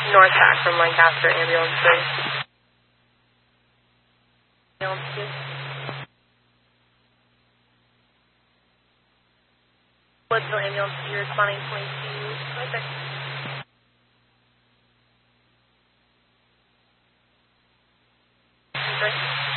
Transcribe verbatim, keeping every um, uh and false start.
North Pack from Lancaster Ambulance three. Ambulance two. Woodsville Ambulance two, responding twenty-two twenty-six. Three.